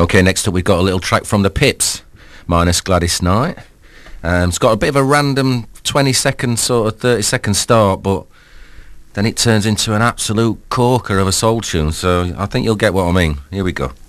Okay, next up we've got a little track from the Pips, minus Gladys Knight. It's got a bit of a random 20-second sort of 30-second start, but then it turns into an absolute corker of a soul tune, so I think you'll get what I mean. Here we go.